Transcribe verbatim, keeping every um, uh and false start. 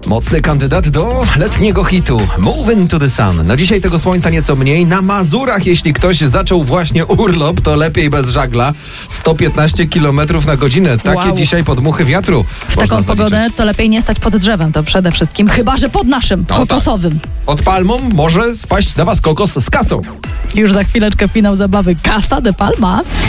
Mocny kandydat do letniego hitu Move into the Sun. No dzisiaj tego słońca nieco mniej. Na Mazurach, jeśli ktoś zaczął właśnie urlop, to lepiej bez żagla. sto piętnaście kilometrów na godzinę. Takie Wow. dzisiaj podmuchy wiatru. W taką pogodę to lepiej nie stać pod drzewem, to przede wszystkim. Chyba że pod naszym, No kokosowym. Tak. Pod palmą może spaść na was kokos z kasą. Już za chwileczkę finał zabawy Casa de Palma.